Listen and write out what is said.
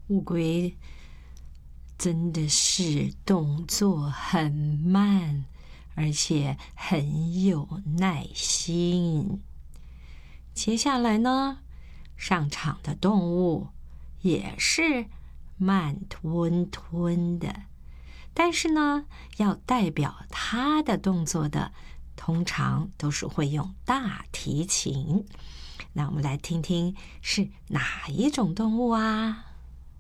乌龟真的是动作很慢，而且很有耐心。接下来呢，上场的动物也是慢吞吞的，但是呢，要代表它的动作的，通常都是会用大提琴。那我们来听听是哪一种动物啊？